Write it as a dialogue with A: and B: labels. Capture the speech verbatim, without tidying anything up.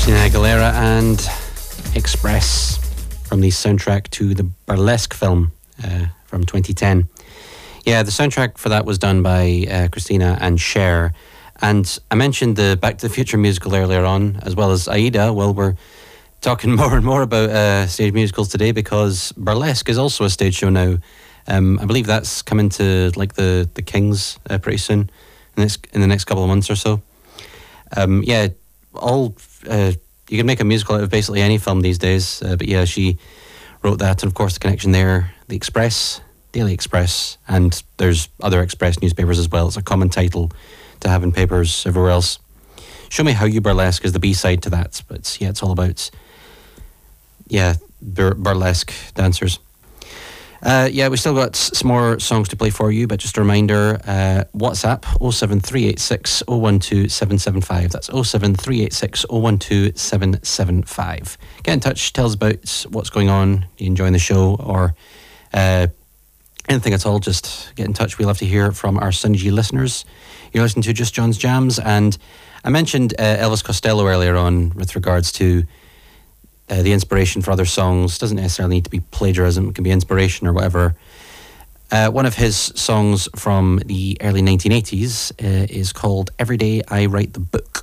A: Christina Aguilera and Express from the soundtrack to the Burlesque film uh, from twenty ten. Yeah, the soundtrack for that was done by uh, Christina and Cher. And I mentioned the Back to the Future musical earlier on, as well as Aida. Well, we're talking more and more about uh, stage musicals today because Burlesque is also a stage show now. Um, I believe that's coming to like the the Kings uh, pretty soon, in, this, in the next couple of months or so. Um, yeah, all uh, you can make a musical out of basically any film these days. Uh, but yeah, she wrote that, and of course the connection there, the Express, Daily Express, and there's other Express newspapers as well. It's a common title to have in papers everywhere else. Show Me How You Burlesque is the B-side to that, but yeah, it's all about yeah bur- burlesque dancers. Uh, yeah, we still got some more songs to play for you, but just a reminder, uh, WhatsApp oh seven three eight six oh one two seven seven five. That's oh seven three eight six oh one two seven seven five. Get in touch, tell us about what's going on, you enjoying the show, or uh, anything at all. Just get in touch. We love to hear from our Synergy listeners. You're listening to Just John's Jams, and I mentioned uh, Elvis Costello earlier on with regards to Uh, the inspiration for other songs. Doesn't necessarily need to be plagiarism, it can be inspiration or whatever. Uh, one of his songs from the early nineteen eighties uh, is called Every Day I Write the Book.